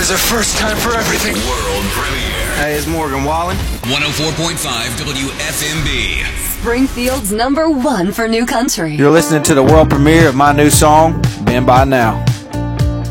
There's a first time for everything. World premiere. Hey, it's Morgan Wallen. 104.5 WFMB. Springfield's #1 for new country. You're listening to the world premiere of my new song, Been By Now.